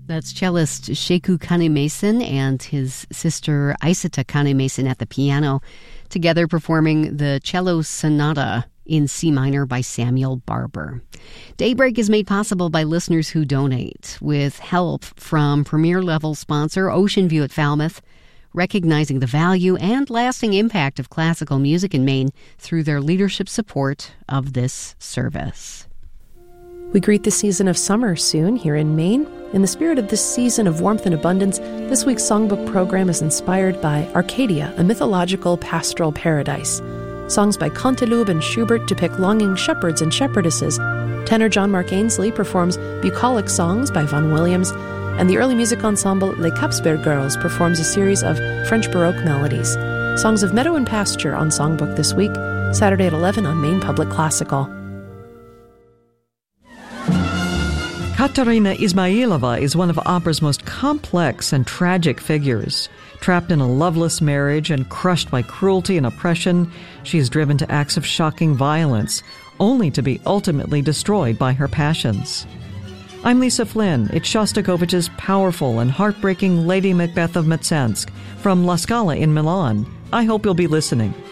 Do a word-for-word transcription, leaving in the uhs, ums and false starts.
That's cellist Sheku Kane-Mason and his sister Isata Kane-Mason at the piano, together performing the Cello Sonata in C minor by Samuel Barber. Daybreak is made possible by listeners who donate, with help from premier-level sponsor Ocean View at Falmouth, recognizing the value and lasting impact of classical music in Maine through their leadership support of this service. We greet the season of summer soon here in Maine. In the spirit of this season of warmth and abundance, this week's songbook program is inspired by Arcadia, a mythological pastoral paradise. Songs by Canteloube and Schubert depict longing shepherds and shepherdesses. Tenor John Mark Ainsley performs bucolic songs by Vaughan Williams, and the early music ensemble Les Capsberg Girls performs a series of French Baroque melodies. Songs of Meadow and Pasture on Songbook this week, Saturday at eleven on Maine Public Classical. Katerina Ismailova is one of opera's most complex and tragic figures. Trapped in a loveless marriage and crushed by cruelty and oppression, she is driven to acts of shocking violence, only to be ultimately destroyed by her passions. I'm Lisa Flynn. It's Shostakovich's powerful and heartbreaking Lady Macbeth of Mtsensk from La Scala in Milan. I hope you'll be listening.